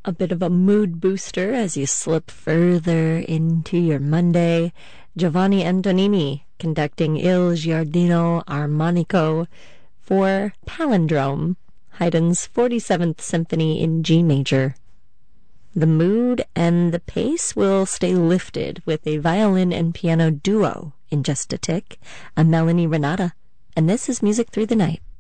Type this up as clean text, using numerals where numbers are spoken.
A bit of a mood booster as you slip further into your Monday. Giovanni Antonini conducting Il Giardino Armonico for Palindrome, Haydn's 47th Symphony in G major. The mood and the pace will stay lifted with a violin and piano duo in just a tick, a Melanie Renata, and this is Music Through the Night.